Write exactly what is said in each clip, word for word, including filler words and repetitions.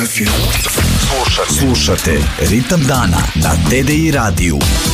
perfume. Slušate, slušate Ritam dana na T D I radiju.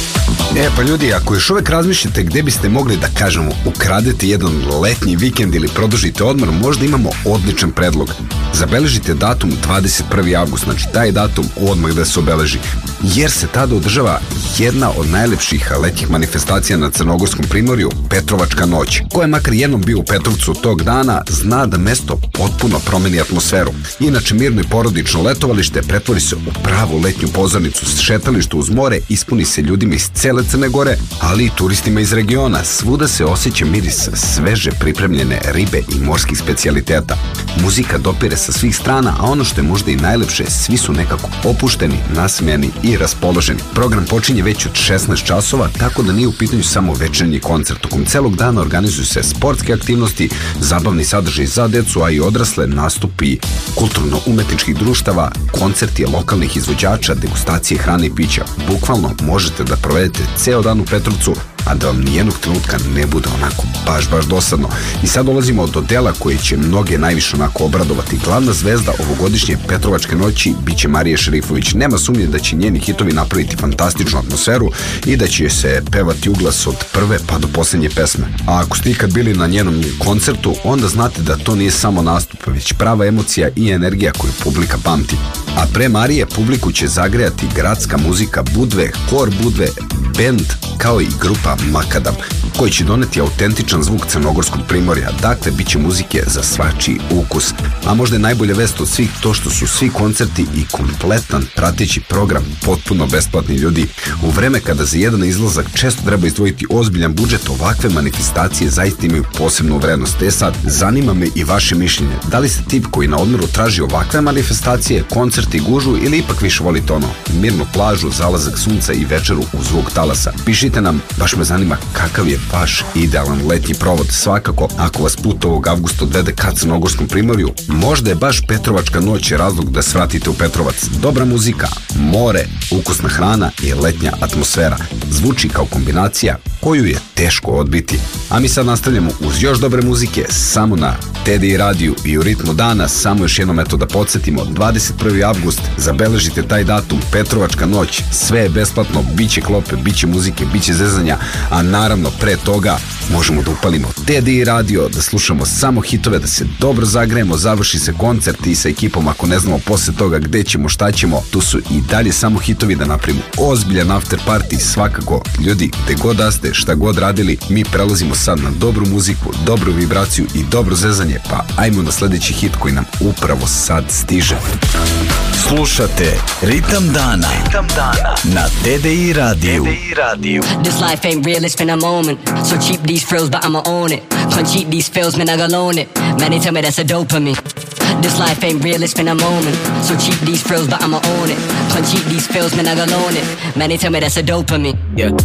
E pa ljudi, ako još uvek razmišljate gde biste mogli da kažemo ukradete jedan letnji vikend ili produžite odmor, možda imamo odličan predlog. Zabeležite datum dvadeset prvi avgust, znači taj datum odmah da se obeleži, jer se tada održava jedna od najlepših letnjih manifestacija na Crnogorskom primorju, Petrovačka noć. Ko je makar jednom bio u Petrovcu tog dana, zna da mesto potpuno promeni atmosferu. Inače, mirno i porodično letovalište pretvori se u pravu letnju pozornicu, šetalište uz more ispuni se ljudima iz cele Crne Gore, ali i turistima iz regiona. Svuda se osjeća miris sveže pripremljene ribe i morskih specijaliteta. Muzika dopire sa svih strana, a ono što je možda i najlepše, svi su nekako opušteni, nasmejani i raspoloženi. Program počinje već od šesnaest časova, tako da nije u pitanju samo večernji koncert. Tokom celog dana organizuju se sportske aktivnosti, zabavni sadržaj za decu, a i odrasle, nastupi kulturno-umetničkih društava, koncerti lokalnih izvođača, degustacije hrane i pića. Bukvalno možete da provedete ceo dan u Petrovcu, a da vam nijednog trenutka ne bude onako baš, baš dosadno. I sad dolazimo do dela koje će mnoge najviše onako obradovati. Glavna zvezda ovogodišnje Petrovačke noći biće Marija Šerifović. Nema sumnje da će njeni hitovi napraviti fantastičnu atmosferu i da će se pevati uglas od prve pa do poslednje pesme. A ako ste ikad bili na njenom koncertu, onda znate da to nije samo nastup, već prava emocija i energija koju publika pamti. A pre Marije publiku će zagrejati gradska muzika Budve, hor Budve, bend, kao i grupa Makadam, koji će doneti autentičan zvuk crnogorskog primorja. Dakle, bit će muzike za svačiji ukus. A možda je najbolja vest od svih to što su svi koncerti i kompletan prateći program potpuno besplatni. Ljudi. U vreme kada za jedan izlazak često treba izdvojiti ozbiljan budžet, ovakve manifestacije zaista imaju posebnu vrednost. E sad, zanima me i vaše mišljenje. Da li ste tip koji na odmoru traži ovakve manifestacije, koncerti, gužu, ili ipak više volite ono, mirnu plažu, zalazak sunca i večeru u zvuk talasa? Pišite nam, baš me zanima kakav je vaš idealan letnji provod. Svakako, ako vas put ovog avgusta odvede ka Crnogorskom primorju, možda je baš Petrovačka noć razlog da svratite u Petrovac. Dobra muzika, more, ukusna hrana i letnja atmosfera. Zvuči kao kombinacija koju je teško odbiti. A mi sad nastavljamo uz još dobre muzike, samo na T D I radiju i u ritmu dana. Samo još jednom eto da podsjetimo, dvadeset prvi avgust, zabeležite taj datum, Petrovačka noć, sve je besplatno, bit će klope, bit će muzike, bit će zezanja, a naravno pre toga možemo da upalimo T D I radio, da slušamo samo hitove, da se dobro zagrejemo, završi se koncert i sa ekipom, ako ne znamo posle toga gde ćemo, šta ćemo, tu su i dalje samo hitovi, da napravimo ozbiljan after party. Svakako, ljudi, gde god da ste, šta god radili, mi prelazimo sad na dobru muziku, dobru vibraciju i dobro zezanje, pa ajmo na sledeći hit koji nam upravo sad stiže. Slušate Ritam dana, Ritam dana na T D I radiju. This life ain't real, it's been a moment. So cheap these frills, but I'ma own it. Can't cheat these feels, man, I gotta own it. Many tell me that's a dopamine. This life ain't real, it's been a moment. So cheap these frills, but I'ma own it. Can't cheat these feels, man, I gotta own it. Many tell me that's a dopamine. Yeah,